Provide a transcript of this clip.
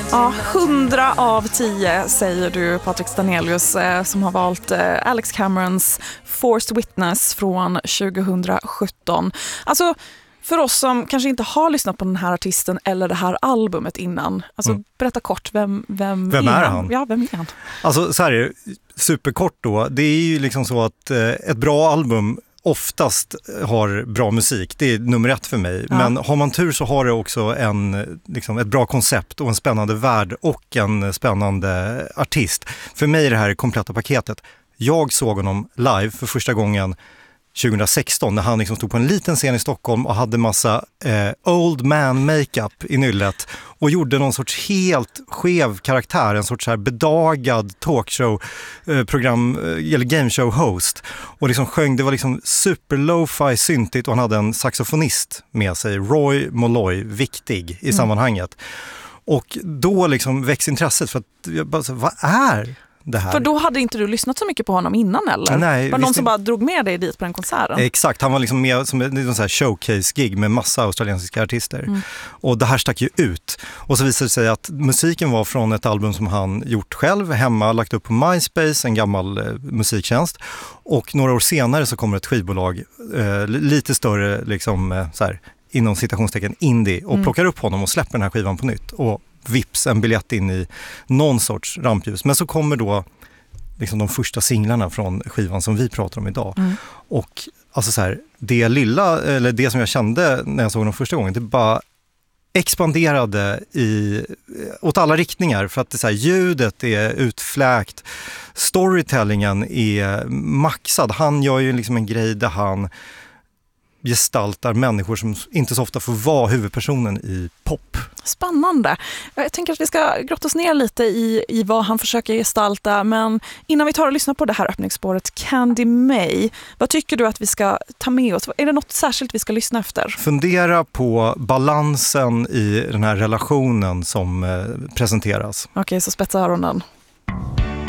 Ja, 100 av 10 säger du, Patrik Stanelius, som har valt Alex Camerons Forced Witness från 2017. Alltså, för oss som kanske inte har lyssnat på den här artisten eller det här albumet innan, alltså berätta kort, vem är han? Ja, vem är han? Alltså så här är det, superkort då, det är ju liksom så att ett bra album oftast har bra musik. Det är nummer 1 för mig. Ja. Men har man tur så har det också ett bra koncept och en spännande värld och en spännande artist. För mig är det här kompletta paketet. Jag såg honom live för första gången 2016 när han liksom stod på en liten scen i Stockholm och hade massa old man makeup i nyllet och gjorde någon sorts helt skev karaktär, en sorts här bedagad talkshow program eller gameshow host och liksom sjöng, det var liksom super lo-fi syntigt och han hade en saxofonist med sig, Roy Molloy, viktig i sammanhanget. Och då liksom växte intresset för att jag bara så, vad är det här? För då hade inte du lyssnat så mycket på honom innan, eller? Nej, var det någon som bara drog med dig dit på den konserten? Exakt, han var liksom med som en sån här showcase-gig med massa australiensiska artister. Och det här stack ju ut. Och så visade det sig att musiken var från ett album som han gjort själv, hemma, lagt upp på MySpace, en gammal musiktjänst. Och några år senare så kommer ett skivbolag, lite större liksom så här, inom citationstecken indie, och plockar upp honom och släpper den här skivan på nytt. Och vips, en biljett in i någon sorts rampljus. Men så kommer då liksom de första singlarna från skivan som vi pratar om idag. Och alltså så här, det lilla, eller det som jag kände när jag såg dem första gången, det bara expanderade åt alla riktningar, för att det så här, ljudet är utfläkt, storytellingen är maxad. Han gör ju liksom en grej där han gestaltar människor som inte så ofta får vara huvudpersonen i pop. Spännande. Jag tänker att vi ska grotta oss ner lite i vad han försöker gestalta, men innan vi tar och lyssnar på det här öppningsspåret Candy May, vad tycker du att vi ska ta med oss? Är det något särskilt vi ska lyssna efter? Fundera på balansen i den här relationen som presenteras. Okej, så spetsa öronen.